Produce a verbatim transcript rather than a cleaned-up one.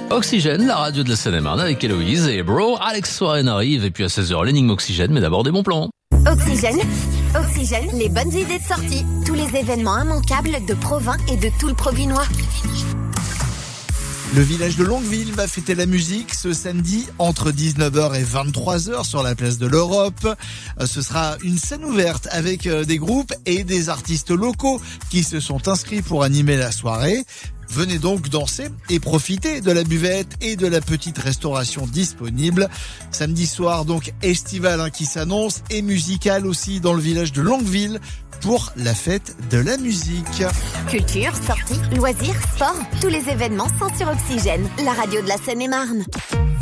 Oxygène, la radio de la Seine-et-Marne avec Héloïse et Bro. Alex Soiren arrive et puis à seize heures, l'énigme Oxygène, mais d'abord des bons plans. Oxygène, Oxygène, les bonnes idées de sortie. Tous les événements immanquables de Provins et de tout le Provinois. Le village de Longueville va fêter la musique ce samedi entre dix-neuf heures et vingt-trois heures sur la place de l'Europe. Ce sera une scène ouverte avec des groupes et des artistes locaux qui se sont inscrits pour animer la soirée. Venez donc danser et profiter de la buvette et de la petite restauration disponible. Samedi soir, donc, estival hein, qui s'annonce et musical aussi dans le village de Longueville pour la fête de la musique. Culture, sorties, loisirs, sport, tous les événements sont sur Oxygène, la radio de la Seine-et-Marne.